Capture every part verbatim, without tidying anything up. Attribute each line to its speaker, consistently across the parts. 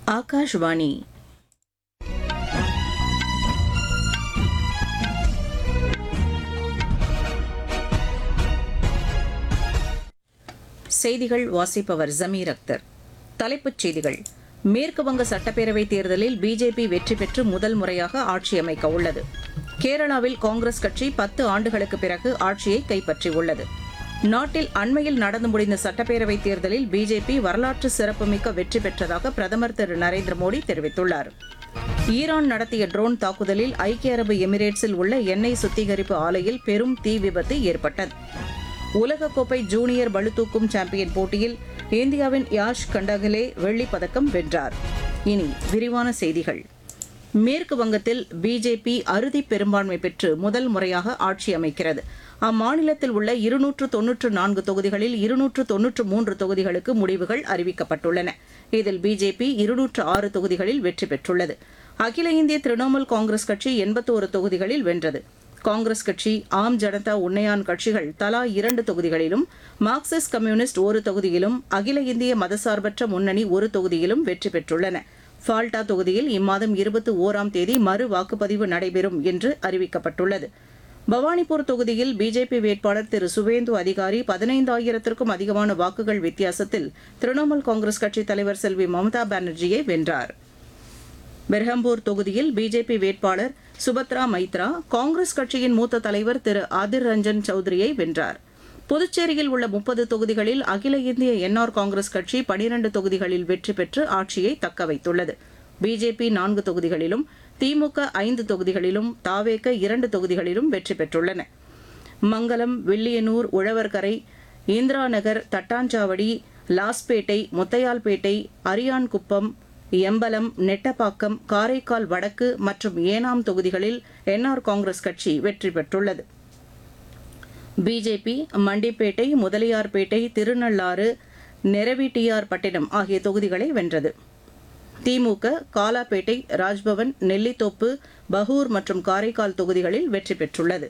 Speaker 1: ஆகாஷ்வாணி. செய்திகள் வாசிப்பவர் ஜமீர் அக்தர். தலைப்புச் செய்திகள். மேற்குவங்க சட்டப்பேரவைத் தேர்தலில் பிஜேபி வெற்றி பெற்று முதல் முறையாக ஆட்சி அமைக்க உள்ளது. கேரளாவில் காங்கிரஸ் கட்சி பத்து ஆண்டுகளுக்கு பிறகு ஆட்சியை கைப்பற்றியுள்ளது. நாட்டில் அண்மையில் நடந்து முடிந்த சட்டப்பேரவைத் தேர்தலில் பிஜேபி வரலாற்று சிறப்புமிக்க வெற்றி பெற்றதாக பிரதமர் திரு நரேந்திர மோடி தெரிவித்துள்ளார். ஈரான் நடத்திய ட்ரோன் தாக்குதலில் ஐக்கிய அரபு எமிரேட்ஸில் உள்ள எண்ணெய் சுத்திகரிப்பு ஆலையில் பெரும் தீ விபத்து ஏற்பட்டது. உலகக்கோப்பை ஜூனியர் பளுதூக்கும் சாம்பியன் போட்டியில் இந்தியாவின் யாஷ் கண்டகலே வெள்ளிப் பதக்கம் வென்றார். இனி விரிவான செய்திகள். மேற்கு வங்கத்தில் பிஜேபி அறுதி பெரும்பான்மை பெற்று முதல் முறையாக ஆட்சி அமைக்கிறது. அம்மாநிலத்தில் உள்ள இருநூற்று தொன்னூற்று நான்கு தொகுதிகளில் இருநூற்று தொன்னூற்று மூன்று தொகுதிகளுக்கு முடிவுகள் அறிவிக்கப்பட்டுள்ளன. இதில் பிஜேபி இருநூற்று ஆறு தொகுதிகளில் வெற்றி பெற்றுள்ளது. அகில இந்திய திரிணாமுல் காங்கிரஸ் கட்சி எண்பத்தோரு தொகுதிகளில் வென்றது. காங்கிரஸ் கட்சி, ஆம் ஜனதா உன்னயான் கட்சிகள் தலா இரண்டு தொகுதிகளிலும், மார்க்சிஸ்ட் கம்யூனிஸ்ட் ஒரு தொகுதியிலும், அகில இந்திய மதசார்பற்ற முன்னணி ஒரு தொகுதியிலும் வெற்றி பெற்றுள்ளன. ஃபால்டா தொகுதியில் இம்மாதம் இருபத்தி ஓராம் தேதி மறு வாக்குப்பதிவு நடைபெறும் என்று அறிவிக்கப்பட்டுள்ளது. பவானிபூர் தொகுதியில் பிஜேபி வேட்பாளர் திரு சுவேந்து அதிகாரி பதினைந்தாயிரத்திற்கும் அதிகமான வாக்குகள் வித்தியாசத்தில் திரிணாமுல் காங்கிரஸ் கட்சித் தலைவர் செல்வி மம்தா பானர்ஜியை வென்றார். பெர்ஹம்பூர் தொகுதியில் பிஜேபி வேட்பாளர் சுபத்ரா மைத்ரா காங்கிரஸ் கட்சியின் மூத்த தலைவர் திரு ஆதிர் ரஞ்சன் சௌத்ரியை வென்றார். புதுச்சேரியில் உள்ள முப்பது தொகுதிகளில் அகில இந்திய என்ஆர் காங்கிரஸ் கட்சி பனிரண்டு தொகுதிகளில் வெற்றி பெற்று ஆட்சியை தக்கவைத்துள்ளது. பிஜேபி நான்கு தொகுதிகளிலும், திமுக ஐந்து தொகுதிகளிலும், தாவேக இரண்டு தொகுதிகளிலும் வெற்றி பெற்றுள்ளன. மங்கலம், வில்லியனூர், உழவர்கரை, இந்திரா நகர், தட்டாஞ்சாவடி, லாஸ்பேட்டை, முத்தையால்பேட்டை, அரியான்குப்பம், எம்பலம், நெட்டப்பாக்கம், காரைக்கால் வடக்கு மற்றும் ஏனாம் தொகுதிகளில் என்ஆர் காங்கிரஸ் கட்சி வெற்றி பெற்றுள்ளது. பிஜேபி மண்டிப்பேட்டை, முதலியார்பேட்டை, திருநள்ளாறு, நெரவிட்டியார்பட்டினம் ஆகிய தொகுதிகளை வென்றது. திமுக காலாப்பேட்டை, ராஜ்பவன், நெல்லித்தோப்பு, பகூர் மற்றும் காரைக்கால் தொகுதிகளில் வெற்றி பெற்றுள்ளது.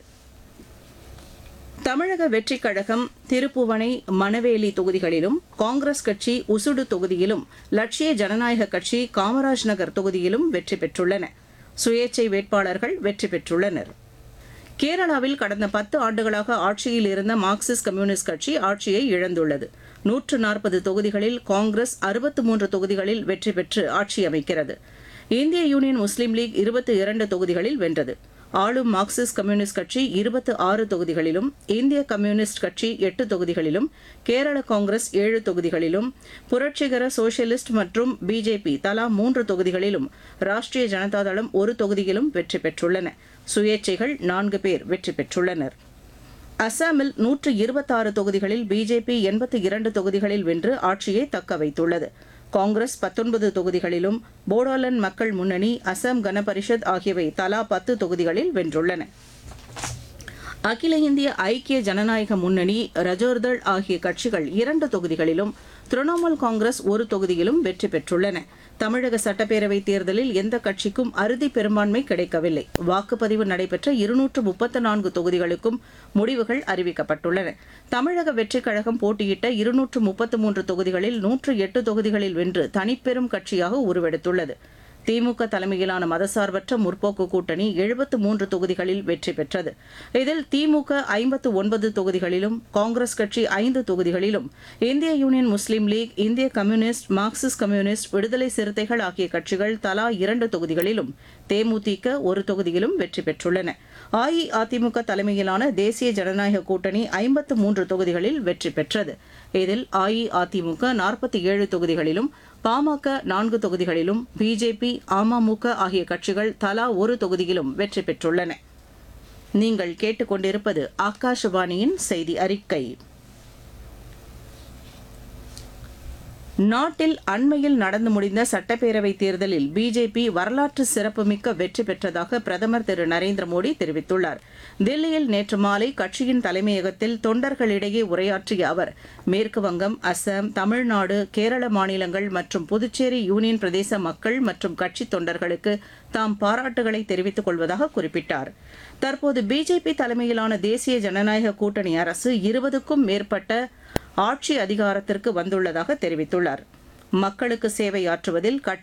Speaker 1: தமிழக வெற்றிக் கழகம் திருப்புவனை, மணவேலி தொகுதிகளிலும், காங்கிரஸ் கட்சி உசுடு தொகுதியிலும், லட்சிய ஜனநாயக கட்சி காமராஜ் நகர் தொகுதியிலும் வெற்றி பெற்றுள்ளன. சுயேச்சை வேட்பாளர்கள் வெற்றி பெற்றுள்ளனர். கேரளாவில் கடந்த பத்து ஆண்டுகளாக ஆட்சியில் இருந்த மார்க்சிஸ்ட் கம்யூனிஸ்ட் கட்சி ஆட்சியை இழந்துள்ளது. நூற்று நாற்பது தொகுதிகளில் காங்கிரஸ் அறுபத்து மூன்று தொகுதிகளில் வெற்றி பெற்று ஆட்சி அமைக்கிறது. இந்திய யூனியன் முஸ்லீம் லீக் இருபத்தி இரண்டு தொகுதிகளில் வென்றது. ஆளும் மார்க்சிஸ்ட் கம்யூனிஸ்ட் கட்சி இருபத்தி ஆறு தொகுதிகளிலும், இந்திய கம்யூனிஸ்ட் கட்சி எட்டு தொகுதிகளிலும், கேரள காங்கிரஸ் ஏழு தொகுதிகளிலும், புரட்சிகர சோசியலிஸ்ட் மற்றும் பிஜேபி தலா மூன்று தொகுதிகளிலும், ராஷ்டிரிய ஜனதாதளம் ஒரு தொகுதியிலும் வெற்றி பெற்றுள்ளன. சுயேட்சைகள் நான்கு பேர் வெற்றி பெற்றுள்ளனர். அசாமில் நூற்று இருபத்தாறு தொகுதிகளில் பிஜேபி எண்பத்தி இரண்டு தொகுதிகளில் வென்று ஆட்சியை தக்க வைத்துள்ளது. காங்கிரஸ் பத்தொன்பது தொகுதிகளிலும், போடோலாந்து மக்கள் முன்னணி, அசாம் கன பரிஷத் ஆகியவை தலா பத்து தொகுதிகளில் வென்றுள்ளன. அகில இந்திய ஐக்கிய ஜனநாயக முன்னணி, ரஜோர்தள் ஆகிய கட்சிகள் இரண்டு தொகுதிகளிலும், திரிணாமுல் காங்கிரஸ் ஒரு தொகுதியிலும் வெற்றி பெற்றுள்ளன. தமிழக சட்டப்பேரவைத் தேர்தலில் எந்த கட்சிக்கும் அறுதி பெரும்பான்மை கிடைக்கவில்லை. வாக்குப்பதிவு நடைபெற்ற இருநூற்று முப்பத்து நான்கு தொகுதிகளுக்கும் முடிவுகள் அறிவிக்கப்பட்டுள்ளன. தமிழக வெற்றிக் கழகம் போட்டியிட்ட இருநூற்று முப்பத்து மூன்று தொகுதிகளில் நூற்று எட்டு தொகுதிகளில் வென்று தனிப்பெரும் கட்சியாக உருவெடுத்துள்ளது. திமுக தலைமையிலான மதசார்பற்ற முற்போக்கு கூட்டணி எழுபத்து மூன்று தொகுதிகளில் வெற்றி பெற்றது. இதில் திமுக ஐம்பத்து ஒன்பது தொகுதிகளிலும், காங்கிரஸ் கட்சி ஐந்து தொகுதிகளிலும், இந்திய யூனியன் முஸ்லீம் லீக், இந்திய கம்யூனிஸ்ட், மார்க்சிஸ்ட் கம்யூனிஸ்ட், விடுதலை சிறுத்தைகள் ஆகிய கட்சிகள் தலா இரண்டு தொகுதிகளிலும், தேமுதிக ஒரு தொகுதியிலும் வெற்றி பெற்றுள்ளன. அஇஅதிமுக தலைமையிலான தேசிய ஜனநாயக கூட்டணி ஐம்பத்து மூன்று தொகுதிகளில் வெற்றி பெற்றது. இதில் அஇஅதிமுக நாற்பத்தி ஏழு தொகுதிகளிலும், பாமக நான்கு தொகுதிகளிலும், பிஜேபி, அமமுக ஆகிய கட்சிகள் தலா ஒரு தொகுதியிலும் வெற்றி பெற்றுள்ளன. நீங்கள் கேட்டுக்கொண்டிருப்பது ஆகாஷவாணியின் செய்தி அறிக்கை. நாட்டில் அண்மையில் நடந்து முடிந்த சட்டப்பேரவைத் தேர்தலில் பிஜேபி வரலாற்று சிறப்புமிக்க வெற்றி பெற்றதாக பிரதமர் திரு நரேந்திர மோடி தெரிவித்துள்ளார். தில்லியில் நேற்று மாலை கட்சியின் தலைமையகத்தில் தொண்டர்களிடையே உரையாற்றிய அவர், மேற்கு வங்கம், அசாம், தமிழ்நாடு, கேரள மாநிலங்கள் மற்றும் புதுச்சேரி யூனியன் பிரதேச மக்கள் மற்றும் கட்சித் தொண்டர்களுக்கு தாம் பாராட்டுகளை தெரிவித்துக் கொள்வதாக குறிப்பிட்டார். தற்போது பிஜேபி தலைமையிலான தேசிய ஜனநாயக கூட்டணி அரசு இருபதுக்கும் மேற்பட்ட ஆட்சி அதிகாரத்திற்கு வந்துள்ளதாக தெரிவித்துள்ளார். மக்களுக்கு சேவையாற்றுவதில் கட்சி